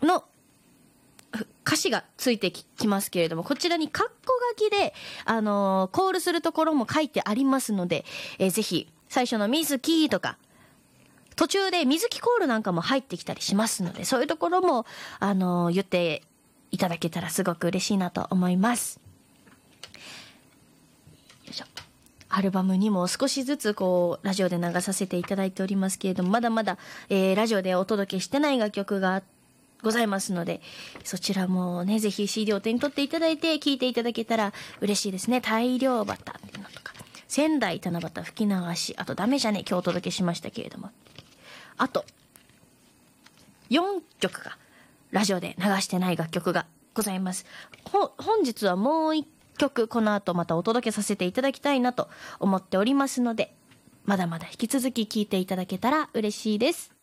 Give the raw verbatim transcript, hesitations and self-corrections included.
の歌詞がついてきますけれども、こちらにカッコ書きで、あのー、コールするところも書いてありますので、えー、ぜひ最初のみずきとか途中で水木コールなんかも入ってきたりしますので、そういうところも、あのー、言っていただけたらすごく嬉しいなと思います。よいしょ。アルバムにも少しずつこうラジオで流させていただいておりますけれども、まだまだ、えー、ラジオでお届けしてない楽曲がございますので、そちらもね、ぜひ シーディー を手に取っていただいて聴いていただけたら嬉しいですね。大漁旗っていうのとか、仙台七夕吹き流し、あとダメじゃね今日お届けしましたけれども、あとよんきょくがラジオで流してない楽曲がございます。ほ本日はもういっきょくこの後またお届けさせていただきたいなと思っておりますので、まだまだ引き続き聴いていただけたら嬉しいです。